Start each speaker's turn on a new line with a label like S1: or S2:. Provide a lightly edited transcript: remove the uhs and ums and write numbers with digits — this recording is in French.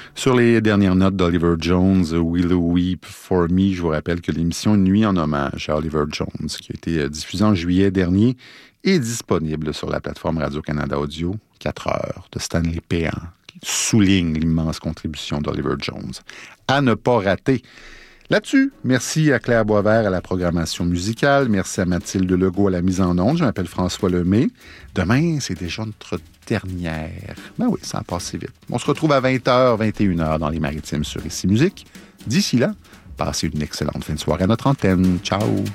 S1: Sur les dernières notes d'Oliver Jones, Willow Weep for Me, je vous rappelle que l'émission Une nuit en hommage à Oliver Jones, qui a été diffusée en juillet dernier, est disponible sur la plateforme Radio-Canada Audio. 4 heures de Stanley Péan, qui souligne l'immense contribution d'Oliver Jones. À ne pas rater. Là-dessus, merci à Claire Boisvert à la programmation musicale. Merci à Mathilde Legault à la mise en onde. Je m'appelle François Lemay. Demain, c'est déjà notre dernière. Ben oui, ça a passé vite. On se retrouve à 20h, 21h dans les Maritimes sur Ici Musique. D'ici là, passez une excellente fin de soirée à notre antenne. Ciao!